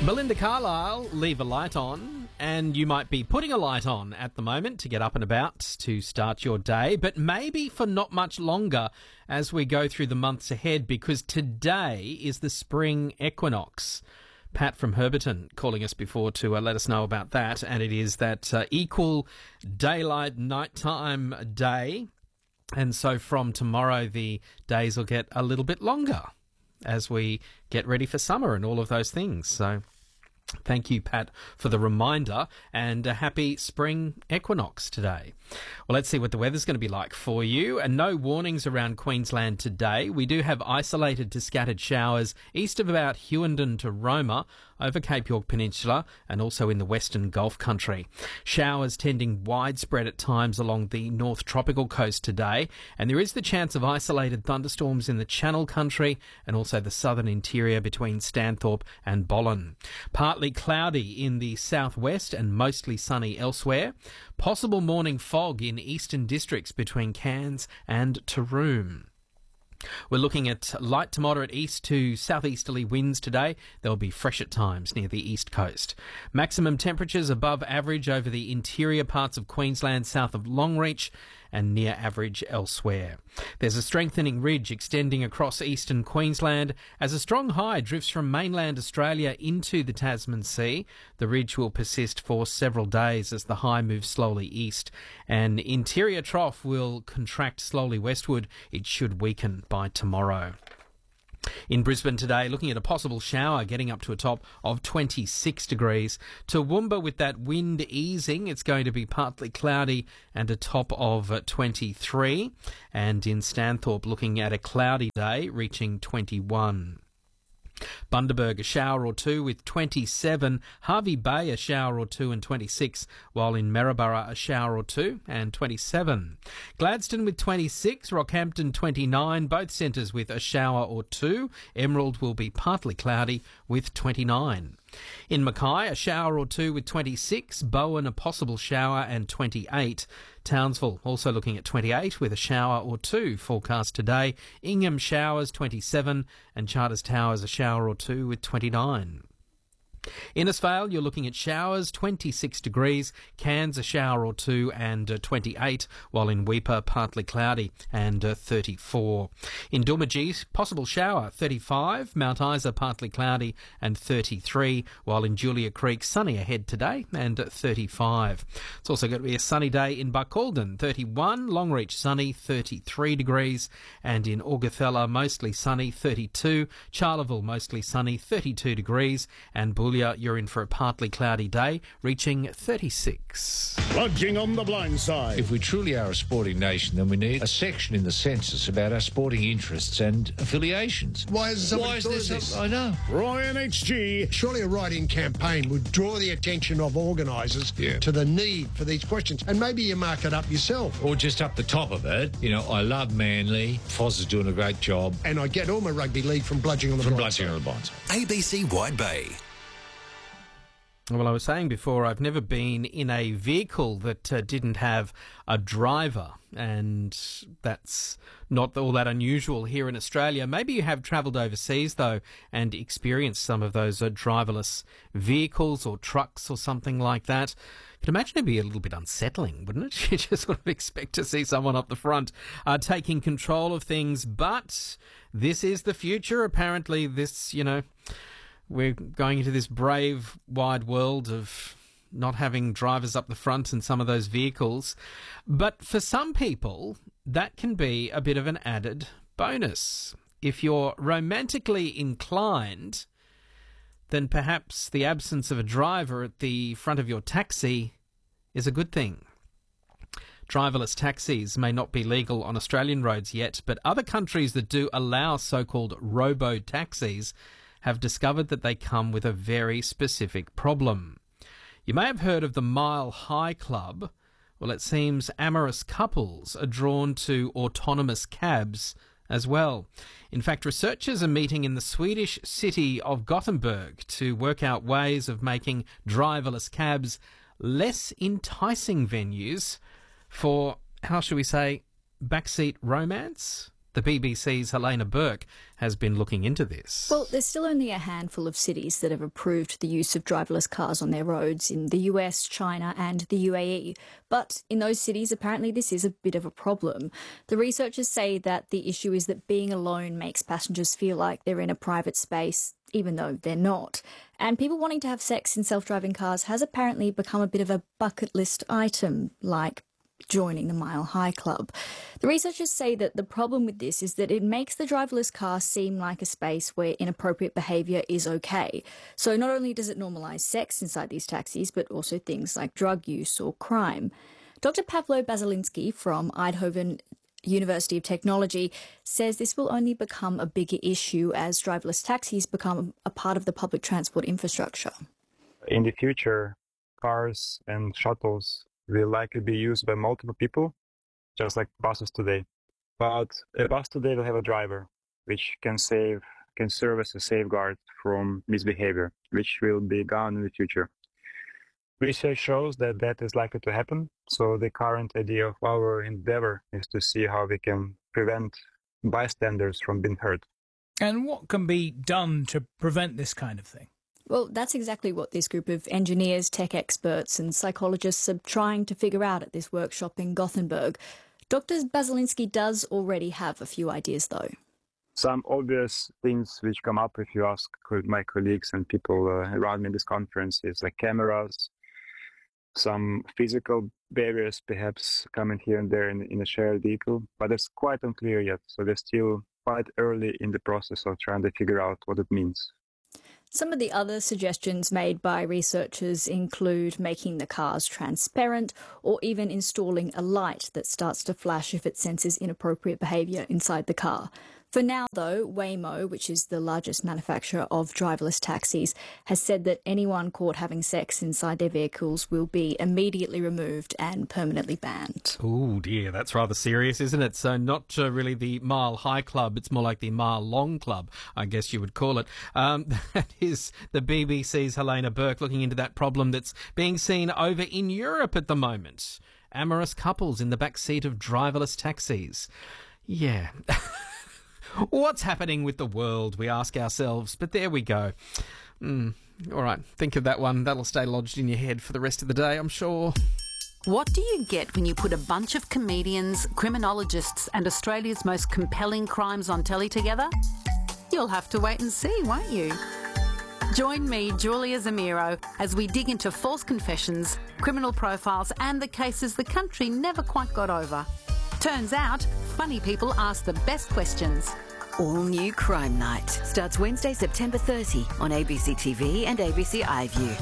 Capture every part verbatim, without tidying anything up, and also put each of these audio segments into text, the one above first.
Belinda Carlisle, leave a light on, and you might be putting a light on at the moment to get up and about to start your day, but maybe for not much longer as we go through the months ahead, because today is the spring equinox. Pat from Herberton calling us before to uh, let us know about that, and it is that uh, equal daylight nighttime day, and so from tomorrow the days will get a little bit longer as we get ready for summer and all of those things. So thank you, Pat, for the reminder, and a happy spring equinox today. Well, let's see what the weather's going to be like for you. And no warnings around Queensland today. We do have isolated to scattered showers east of about Hughenden to Roma, over Cape York Peninsula, and also in the western Gulf country. Showers tending widespread at times along the north tropical coast today, and there is the chance of isolated thunderstorms in the Channel country and also the southern interior between Stanthorpe and Bollin. Partly cloudy in the southwest and mostly sunny elsewhere. Possible morning fog in eastern districts between Cairns and Taroom. We're looking at light to moderate east to southeasterly winds today. They'll be fresh at times near the east coast. Maximum temperatures above average over the interior parts of Queensland south of Longreach and near average elsewhere. There's a strengthening ridge extending across eastern Queensland as a strong high drifts from mainland Australia into the Tasman Sea. The ridge will persist for several days as the high moves slowly east. An interior trough will contract slowly westward. It should weaken by tomorrow. In Brisbane today, looking at a possible shower getting up to a top of twenty-six degrees. Toowoomba, with that wind easing, it's going to be partly cloudy and a top of twenty-three. And in Stanthorpe, looking at a cloudy day reaching twenty-one. Bundaberg, a shower or two with twenty-seven. Hervey Bay, a shower or two and twenty-six, while in Maryborough, a shower or two and twenty-seven. Gladstone with twenty-six, Rockhampton twenty-nine, both centres with a shower or two. Emerald will be partly cloudy with twenty-nine. In Mackay, a shower or two with twenty-six. Bowen, a possible shower and twenty-eight. Townsville also looking at twenty-eight with a shower or two forecast today. Ingham showers twenty-seven and Charters Towers a shower or two with twenty-nine. Innisfail, you're looking at showers, twenty-six degrees. Cairns, a shower or two and uh, twenty-eight, while in Weipa, partly cloudy and uh, thirty-four. In Doomadgee, possible shower, thirty-five. Mount Isa, partly cloudy and thirty-three, while in Julia Creek, sunny ahead today and uh, thirty-five. It's also going to be a sunny day in Buckalden, thirty-one. Longreach, sunny, thirty-three degrees. And in Augathella, mostly sunny, thirty-two. Charleville, mostly sunny, thirty-two degrees. And Bull you're in for a partly cloudy day, reaching thirty-six. Lodging on the blind side. If we truly are a sporting nation, then we need a section in the census about our sporting interests and affiliations. Why is there Why is there this? some, I know. Roy N H G. Surely a write-in campaign would draw the attention of organisers Yeah. to the need for these questions, and maybe you mark it up yourself. Or just up the top of it, you know, I love Manly, Foz is doing a great job. And I get all my rugby league from bludging on the From blind Bludgeon side. on the Bonds. A B C Wide Bay. Well, I was saying before, I've never been in a vehicle that uh, didn't have a driver, and that's not all that unusual here in Australia. Maybe you have travelled overseas, though, and experienced some of those uh, driverless vehicles or trucks or something like that. I could imagine it'd be a little bit unsettling, wouldn't it? You just sort of expect to see someone up the front uh, taking control of things, but this is the future. Apparently this, you know... We're going into this brave, wide world of not having drivers up the front in some of those vehicles. But for some people, that can be a bit of an added bonus. If you're romantically inclined, then perhaps the absence of a driver at the front of your taxi is a good thing. Driverless taxis may not be legal on Australian roads yet, but other countries that do allow so-called robo-taxis have discovered that they come with a very specific problem. You may have heard of the Mile High Club. Well, it seems amorous couples are drawn to autonomous cabs as well. In fact, researchers are meeting in the Swedish city of Gothenburg to work out ways of making driverless cabs less enticing venues for, how shall we say, backseat romance? The B B C's Helena Burke has been looking into this. Well, there's still only a handful of cities that have approved the use of driverless cars on their roads in the U S, China and the U A E. But in those cities, apparently this is a bit of a problem. The researchers say that the issue is that being alone makes passengers feel like they're in a private space, even though they're not. And people wanting to have sex in self-driving cars has apparently become a bit of a bucket list item, like joining the Mile High Club. The researchers say that the problem with this is that it makes the driverless car seem like a space where inappropriate behaviour is okay. So not only does it normalise sex inside these taxis, but also things like drug use or crime. Doctor Pavlo Basilinsky from Eindhoven University of Technology says this will only become a bigger issue as driverless taxis become a part of the public transport infrastructure. In the future, cars and shuttles will likely be used by multiple people, just like buses today. But a bus today will have a driver, which can save, can serve as a safeguard from misbehavior, which will be gone in the future. Research shows that that is likely to happen, so the current idea of our endeavor is to see how we can prevent bystanders from being hurt. And what can be done to prevent this kind of thing? Well, that's exactly what this group of engineers, tech experts and psychologists are trying to figure out at this workshop in Gothenburg. Doctor Basilinsky does already have a few ideas, though. Some obvious things which come up if you ask my colleagues and people uh, around me in this conference is like cameras, some physical barriers perhaps coming here and there in, in a shared vehicle, but it's quite unclear yet. So we're still quite early in the process of trying to figure out what it means. Some of the other suggestions made by researchers include making the cars transparent or even installing a light that starts to flash if it senses inappropriate behaviour inside the car. For now, though, Waymo, which is the largest manufacturer of driverless taxis, has said that anyone caught having sex inside their vehicles will be immediately removed and permanently banned. Oh dear, that's rather serious, isn't it? So not uh, really the Mile High Club, it's more like the Mile Long Club, I guess you would call it. Um, that is the B B C's Helena Burke looking into that problem that's being seen over in Europe at the moment. Amorous couples in the back seat of driverless taxis. Yeah. What's happening with the world, we ask ourselves, but there we go. Mm, all right, think of that one. That'll stay lodged in your head for the rest of the day, I'm sure. What do you get when you put a bunch of comedians, criminologists and Australia's most compelling crimes on telly together? You'll have to wait and see, won't you? Join me, Julia Zamiro, as we dig into false confessions, criminal profiles and the cases the country never quite got over. Turns out, funny people ask the best questions. All New Crime Night starts Wednesday, September thirtieth on A B C T V and A B C iView.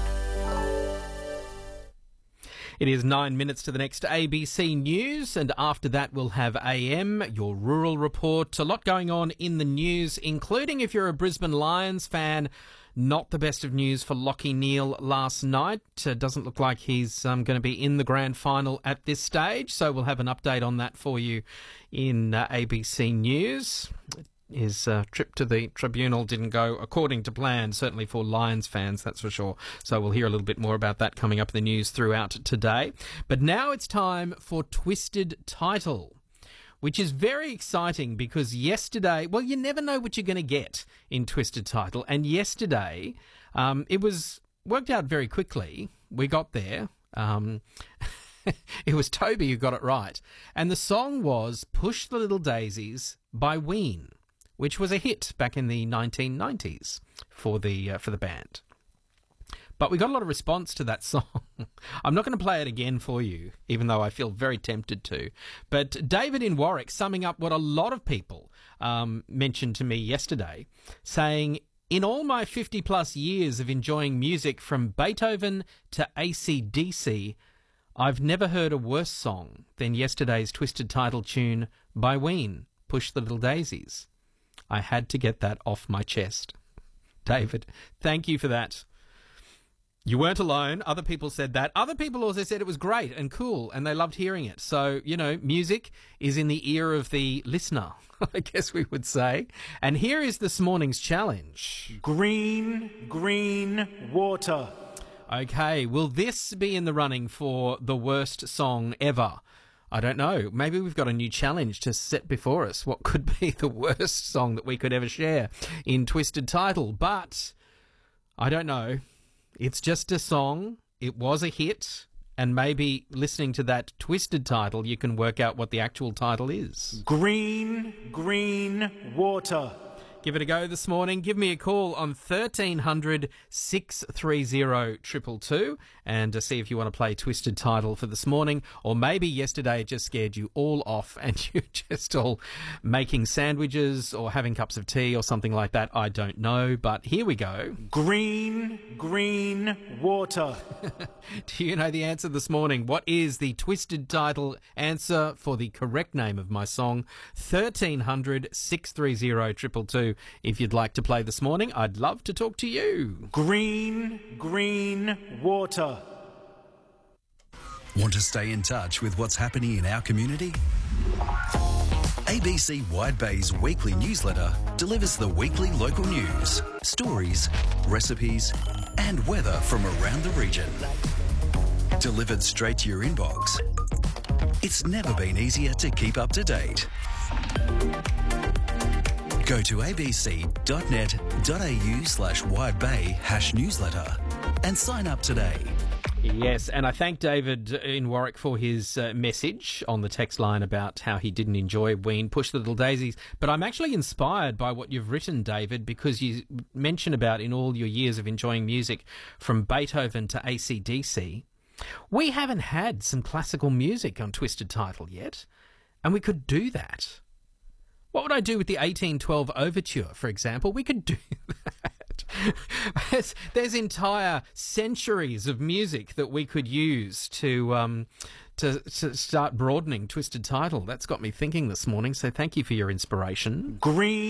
It is nine minutes to the next A B C News, and after that we'll have A M, your rural report. A lot going on in the news, including if you're a Brisbane Lions fan. Not the best of news for Lachie Neale last night. Uh, doesn't look like he's um, going to be in the grand final at this stage, so we'll have an update on that for you in uh, A B C News. His uh, trip to the tribunal didn't go according to plan, certainly for Lions fans, that's for sure. So we'll hear a little bit more about that coming up in the news throughout today. But now it's time for Twisted Title, which is very exciting because yesterday, well, you never know what you're going to get in Twisted Title. And yesterday, um, it was worked out very quickly. We got there. Um, it was Toby who got it right. And the song was Push the Little Daisies by Ween, which was a hit back in the nineteen nineties for the uh, for the band. But we got a lot of response to that song. I'm not going to play it again for you, even though I feel very tempted to. But David in Warwick summing up what a lot of people um, mentioned to me yesterday, saying, in all my fifty plus years of enjoying music from Beethoven to A C D C, I've never heard a worse song than yesterday's Twisted Title tune by Ween, Push the Little Daisies. I had to get that off my chest. David, thank you for that. You weren't alone. Other people said that. Other people also said it was great and cool and they loved hearing it. So, you know, music is in the ear of the listener, I guess we would say. And here is this morning's challenge. Green, green water. Okay, will this be in the running for the worst song ever? I don't know. Maybe we've got a new challenge to set before us. What could be the worst song that we could ever share in Twisted Title? But I don't know. It's just a song. It was a hit. And maybe listening to that Twisted Title, you can work out what the actual title is. Green, green water. Give it a go this morning. Give me a call on thirteen hundred, six three zero, two two two and to see if you want to play Twisted Title for this morning. Or maybe yesterday it just scared you all off and you're just all making sandwiches or having cups of tea or something like that. I don't know, but here we go. Green, green water. Do you know the answer this morning? What is the Twisted Title answer for the correct name of my song? thirteen hundred, six three zero, two two two. If you'd like to play this morning, I'd love to talk to you. Green, green water. Want to stay in touch with what's happening in our community? A B C Wide Bay's weekly newsletter delivers the weekly local news, stories, recipes, and weather from around the region. Delivered straight to your inbox. It's never been easier to keep up to date. Go to abc.net.au slash widebay hash newsletter and sign up today. Yes, and I thank David in Warwick for his uh, message on the text line about how he didn't enjoy Ween, Push the Little Daisies. But I'm actually inspired by what you've written, David, because you mention about in all your years of enjoying music from Beethoven to A C D C, we haven't had some classical music on Twisted Title yet, and we could do that. What would I do with the eighteen twelve Overture, for example? We could do that. there's, there's entire centuries of music that we could use to, um, to to start broadening Twisted Title. That's got me thinking this morning, so thank you for your inspiration. Green.